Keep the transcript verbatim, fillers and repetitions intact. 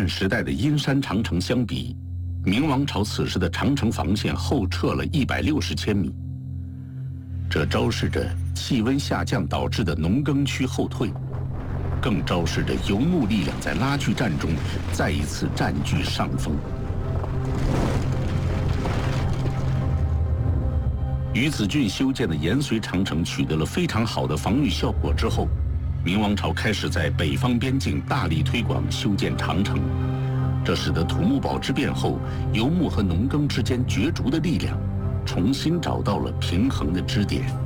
汉时代的阴山长城相比，明王朝此时的长城防线后撤了一百六十千米，这昭示着气温下降导致的农耕区后退，更昭示着游牧力量在拉锯战中再一次占据上风。于子俊修建的延绥长城取得了非常好的防御效果之后，明王朝开始在北方边境大力推广修建长城，这使得土木堡之变后游牧和农耕之间角逐的力量重新找到了平衡的支点。